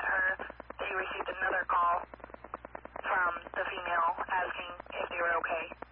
met her, they received another call from the female asking if they were okay.